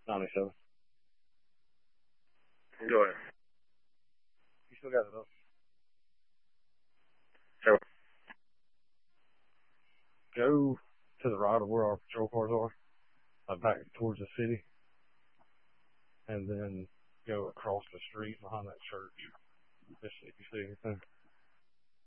97. Go ahead. You still got it up. Sure. Go to the right of where our patrol cars are, back towards the city, and then go across the street behind that church. Just if you see anything.